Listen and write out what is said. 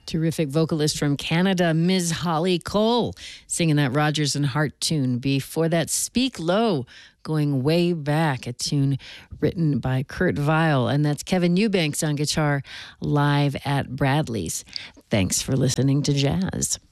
Terrific vocalist from Canada, Ms. Holly Cole, singing that Rogers and Hart tune. Before that, Speak Low, going way back, a tune written by Kurt Vile. And that's Kevin Eubanks on guitar live at Bradley's. Thanks for listening to Jazz.